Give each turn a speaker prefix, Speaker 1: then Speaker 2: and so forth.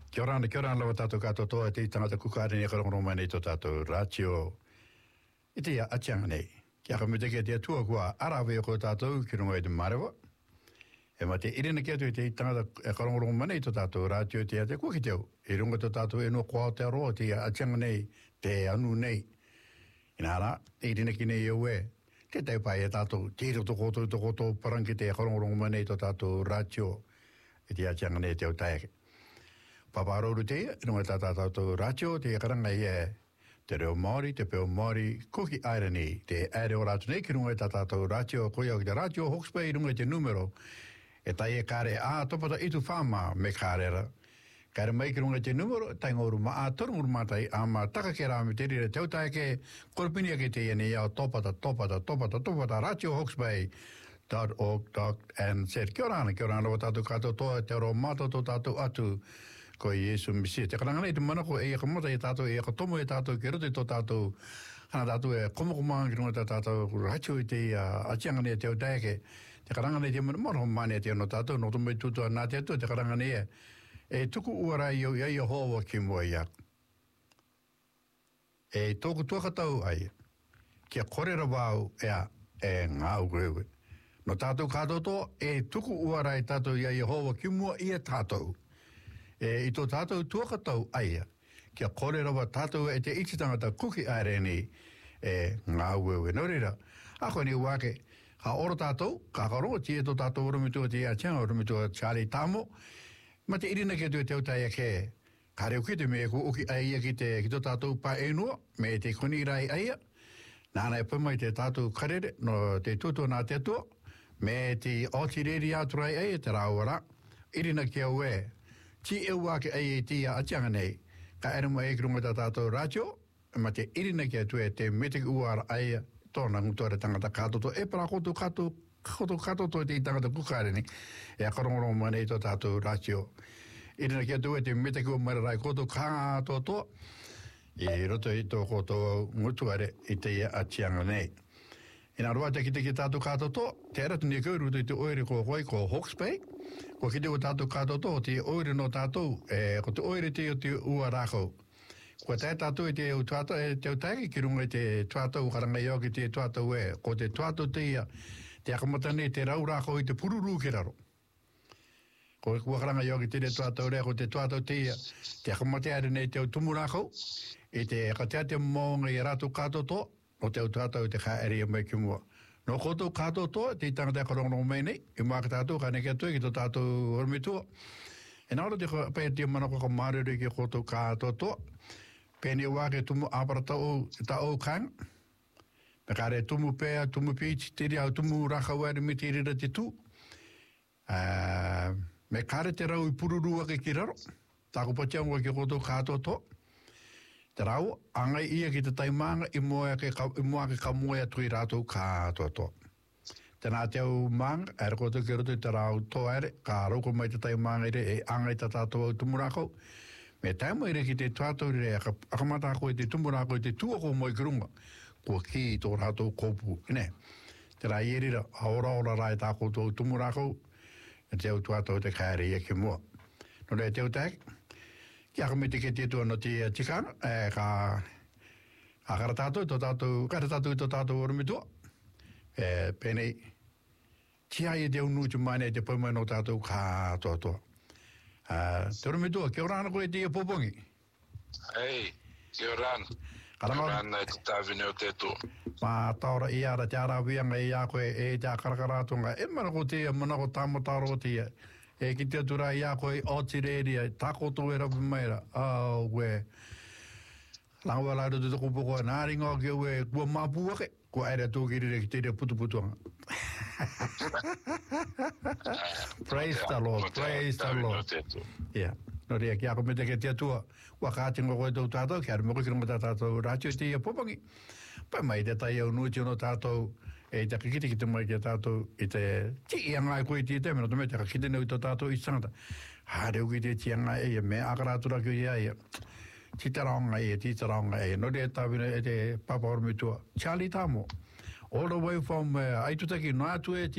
Speaker 1: Kia ora lawa tātou katoa e te tangata kukare ni karongo nei tō tātou rātio. I te atianga nei. Kia ka muteke te atua kua arawe o ko tātou ki runga i te marewa. E ma te irina kia tu i te tangata e karongo nei tō tātou rātio te ate kua ki teo. I runga tō tātou e no kua te aroa te atianga nei, te anu nei. Ina ara, irina ki nei au e. Te taupai e tātou, te iro toko parangi te karongo nei tō tātou rātio. I te atianga nei te au taeke. Paparoru te, runga tātou rātio, te karanga i e te reo Māori, te peo Māori, koki airani, te aere o rātu nei, ki runga tātou rātio, koia o te rātio, Hawke's Bay, runga te numero, e tai e kāre, topata itu whāma me kārera. Kāre mai ki runga te numero, tai ngoru ma torunguru mātai, ma taka ke rāmi te rire, te utai ke, korpinia ke te iene iau, topata, rātio Hawke's Bay, .org.nz. Kia ora wa tātou kātou toa, te aro mātou tō tātou atu, ko Yesu Misia. Te karanga nei te manako e kamata e tātou, e katomo e tātou, ke rote tō tātou, hana tātou e komokomaa ki runga tātou, rātio i te atianga nei te au taeke. Te karanga nei te manako mane te ano tātou, no tumu e tutua nā te atua, te karanga nei e tuku uara i au i hoa ki mua i aku. E tōku tuakatau ai, kia korera wāu e ngā urewe. No tātou kātoto, e tuku uara i tātou i Yehova ki mua i tātou. I tō tātou tuakatau aia, kia kore rawa tātou e te iti tangata kuki aereni ngā uewe. Nō reira, ako ni wake, ka oro tātou, ka karongo tie tō tātou urumitua te atianga, urumitua Charlie Tamo, ma te irina ke tu e teo taia ke, ka reo ki te me ku uki aia ki tō tātou pa enua, me te kunirai aia, nāna e pumai te tātou karere, no te tutua nā te atua, me te otireri aturai aia te rāwara, irina ki au e, ti e wake ai e tia atianga nei, ka eruma e kirunga tā tātou rātio, ma te irina ki atu e te metiki uara ai tōna ngutora tangata kātoto, e para koto kātoto e te tangata kukare ni, e a karongorongo manei tō tātou rātio. Irina ki atu e te metiki uara rai koto kātoto, i roto i tō koto ngutuare i te atianga nei. Ina roa te ki tātou kātoto, te aratu ni kauru te oere ko hoi ko Hawke's Bay, ko ki te o tātou kātoto, te oere no tātou, ko te oere te o te ua rākau. Ko te tātou e te o tātou, te o tāki ki runga te tātou karanga iau ki te tātou e, ko te tātou te ia, te akamatane te rau rākau i te pururu ki raro. Ko kua karanga iau ki te tātou rea, ko te tātou te ia, te akamateare nei te o tumu rākau, e te katea te maunga i rātou kātoto, o te tātou te haere i mai ki mua. No koto kātoto, te tangata karongo mai nei, i maka tātou, ka neke atu, ki tō tātou hormitua. E nāra te pēr te manako ka mārere ki koto kātoto, pēne wāke tumu āpara tau kāng, me kāre tumu pēa, tumu pīchi, tiri au tumu rakawari me tiri ra te tū. Me kāre te rau i pururu wake ki raro, tāku patiangua ki koto kātoto, te rau, angai ia ki te taimanga i mua ke kamoe atui rātou kātoto. Tēnā te au manga, ere koto ki roto te rau tō ere, ka rauko mai te taimanga ere, e angai ta tātou au tumurako. Me taimo ere ki te tātou ere, akamata koe te tumurako i te tuako moi kirunga, kua ki tō rātou kōpu. Te rā ierira, aora rai tā koutou tumurako, te au tuatou te kāre ia ki mua. No rea te au tēk, kia ka me te ke te tua no te tikana, ka kara tātou i tō tātou orumitua. Pēnei, tia i te unu tu mai te paumai no tātou kā toa. Te orumitua, kia orana koe te popongi?
Speaker 2: Hei, kia orana. Kia orana e te tāwine o te tua.
Speaker 1: Ma taura i ara te arawianga i a koe e te akarakaratunga. E mana ko te manako tāmataro te ia. E ki te atura i a koe o tireria, takoto e rapu maira. We. Langwa lai roto te kupoko e nāringa ki ue kua māpua ke. Kua aere tōkirire ki te rea putuputuanga. Praise the Lord, praise the Lord. Yeah. No rea ki ako me te ke te atua. Ua kātinga koe tau tātou, ki aru moko ki runga tātou rātio te ia popangi. Pai mai te tai au nuiti ono tātou, e te kakite ki te mai ki tātou, i te ti angai koe ti te, mena tome te kakite neu tō tātou i sangata. Hāreu ki te ti angai e, me akaratura ki ia ia. Titaraonga e, no rea tāwina e te papa ormitua. Charlie Tamo, all the way from Aitutaki, no atu e